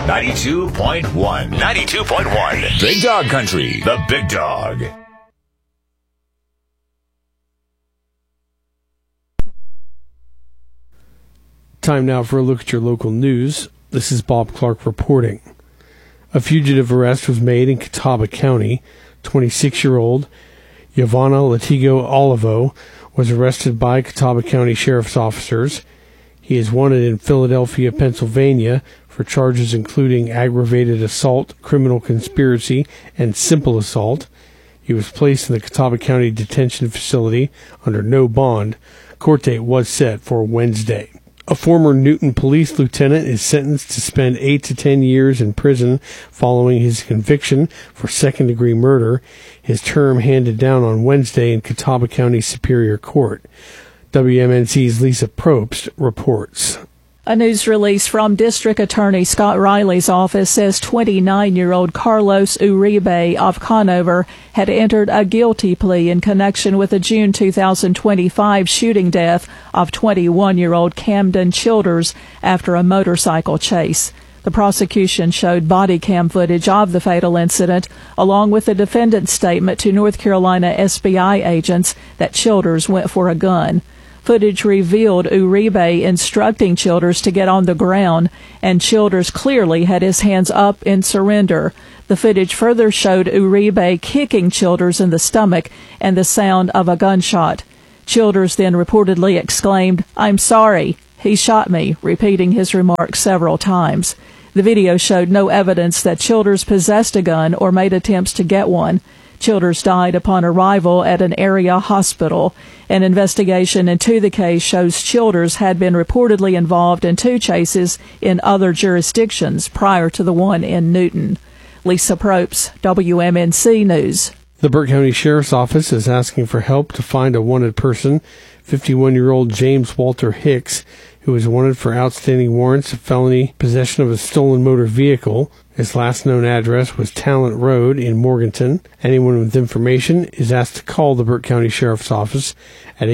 92.1. 92.1. Big Dog Country. The Big Dog. Time now for a look at your local news. This is Bob Clark reporting. A fugitive arrest was made in Catawba County. 26-year-old Yvonne Latigo Olivo was arrested by Catawba County Sheriff's officers. He is wanted in Philadelphia, Pennsylvania for charges including aggravated assault, criminal conspiracy, and simple assault. He was placed in the Catawba County Detention Facility under no bond. Court date was set for Wednesday. A former Newton police lieutenant is sentenced to spend 8 to 10 years in prison following his conviction for second-degree murder. His term handed down on Wednesday in Catawba County Superior Court. WMNC's Lisa Probst reports. A news release from District Attorney Scott Riley's office says 29-year-old Carlos Uribe of Conover had entered a guilty plea in connection with the June 2025 shooting death of 21-year-old Camden Childers after a motorcycle chase. The prosecution showed body cam footage of the fatal incident, along with the defendant's statement to North Carolina SBI agents that Childers went for a gun. Footage revealed Uribe instructing Childers to get on the ground, and Childers clearly had his hands up in surrender. The footage further showed Uribe kicking Childers in the stomach and the sound of a gunshot. Childers then reportedly exclaimed, "I'm sorry, he shot me," repeating his remarks several times. The video showed no evidence that Childers possessed a gun or made attempts to get one. Childers died upon arrival at an area hospital. An investigation into the case shows Childers had been reportedly involved in 2 chases in other jurisdictions prior to the one in Newton. Lisa Probst, WMNC News. The Burke County Sheriff's Office is asking for help to find a wanted person. 51-year-old James Walter Hicks, who is wanted for outstanding warrants of felony possession of a stolen motor vehicle. His last known address was Talent Road in Morganton. Anyone with information is asked to call the Burke County Sheriff's Office at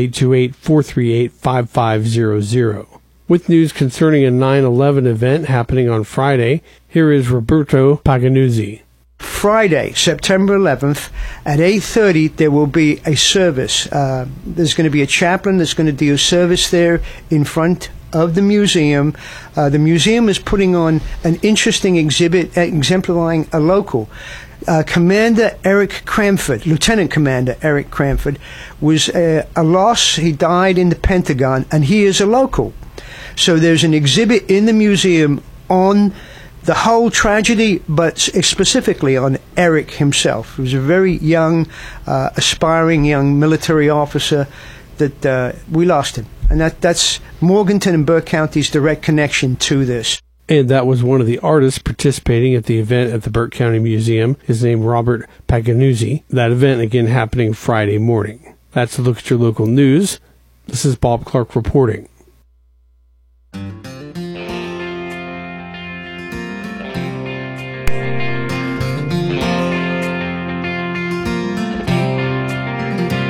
828-438-5500. With news concerning a 9/11 event happening on Friday, here is Roberto Paganuzzi. Friday, September 11th, at 8:30, there will be a service. There's going to be a chaplain that's going to do a service there in front of the museum. The museum is putting on an interesting exhibit exemplifying a local. Commander Eric Cranford, Lieutenant Commander Eric Cranford, was a loss. He died in the Pentagon, and he is a local. So there's an exhibit in the museum on the whole tragedy, but specifically on Eric himself. He was a very young, aspiring young military officer that we lost him. And that's Morganton and Burke County's direct connection to this. And that was one of the artists participating at the event at the Burke County Museum. His name, Robert Paganuzzi. That event, again, happening Friday morning. That's a look at your local news. This is Bob Clark reporting.